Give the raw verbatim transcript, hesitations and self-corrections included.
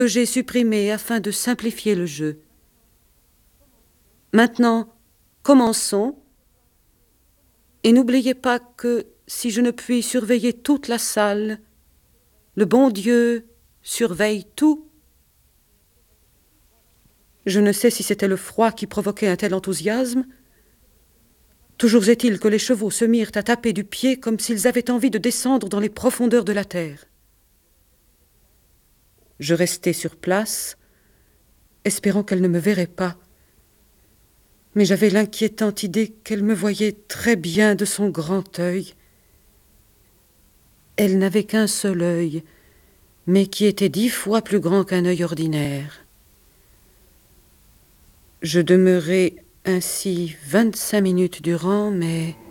que j'ai supprimées afin de simplifier le jeu. Maintenant, commençons, et n'oubliez pas que si je ne puis surveiller toute la salle, le bon Dieu surveille tout. Je ne sais si c'était le froid qui provoquait un tel enthousiasme. Toujours est-il que les chevaux se mirent à taper du pied comme s'ils avaient envie de descendre dans les profondeurs de la terre. Je restai sur place, espérant qu'elle ne me verrait pas, mais j'avais l'inquiétante idée qu'elle me voyait très bien de son grand œil. Elle n'avait qu'un seul œil, mais qui était dix fois plus grand qu'un œil ordinaire. Je demeurai ainsi vingt-cinq minutes durant, mais